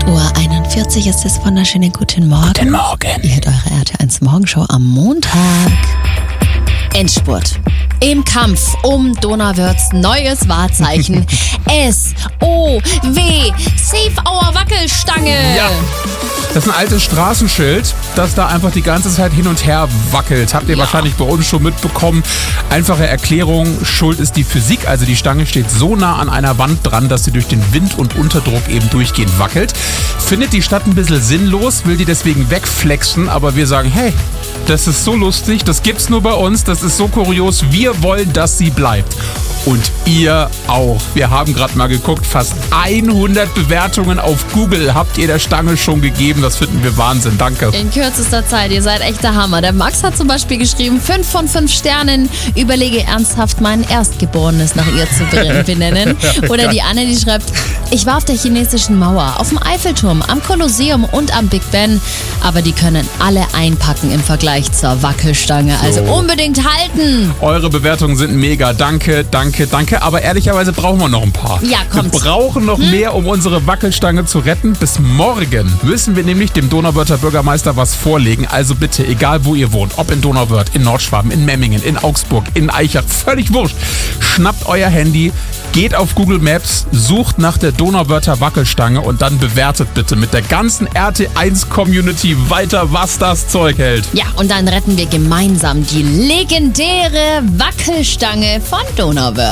8:41 Uhr ist es. Wunderschönen guten Morgen. Guten Morgen. Ihr hört eure RT1 Morgenshow am Montag. Endspurt. Im Kampf um Donauwörths neues Wahrzeichen. S-O-W. Save our Wackelstange. Ja. Das ist ein altes Straßenschild, das da einfach die ganze Zeit hin und her wackelt. Habt ihr wahrscheinlich bei uns schon mitbekommen. Einfache Erklärung, Schuld ist die Physik. Also die Stange steht so nah an einer Wand dran, dass sie durch den Wind und Unterdruck eben durchgehend wackelt. Findet die Stadt ein bisschen sinnlos, will die deswegen wegflexen. Aber wir sagen, hey, das ist so lustig, das gibt's nur bei uns, das ist so kurios. Wir wollen, dass sie bleibt. Und ihr auch. Wir haben gerade mal geguckt, fast 100 Bewertungen auf Google habt ihr der Stange schon gegeben. Das finden wir Wahnsinn. Danke. In kürzester Zeit, ihr seid echt der Hammer. Der Max hat zum Beispiel geschrieben, 5 von 5 Sternen. Überlege ernsthaft, mein Erstgeborenes nach ihr zu benennen. Oder die Anne, die schreibt, ich war auf der chinesischen Mauer, auf dem Eiffelturm, am Kolosseum und am Big Ben. Aber die können alle einpacken im Vergleich zur Wackelstange. Also unbedingt halten. Eure Bewertungen sind mega. Danke, danke, danke. Aber ehrlicherweise brauchen wir noch ein paar. Ja, kommt. Wir brauchen noch mehr, um unsere Wackelstange zu retten. Bis morgen müssen wir nämlich dem Donauwörther Bürgermeister was vorlegen. Also bitte, egal wo ihr wohnt, ob in Donauwörth, in Nordschwaben, in Memmingen, in Augsburg, in Aichach, völlig wurscht. Schnappt euer Handy, geht auf Google Maps, sucht nach der Donauwörther Wackelstange und dann bewertet bitte mit der ganzen RT1-Community weiter, was das Zeug hält. Ja, und dann retten wir gemeinsam die legendäre Wackelstange von Donauwörth.